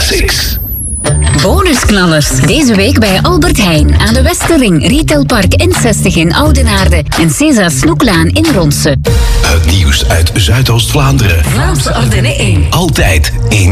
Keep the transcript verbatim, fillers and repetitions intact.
Classics. Bonusknallers. Deze week bij Albert Heijn aan de Westerring, Retailpark N zestig in Oudenaarde en César Snoeklaan in Ronse. Het nieuws uit Zuidoost-Vlaanderen. Vlaamse Ardennen één. Altijd in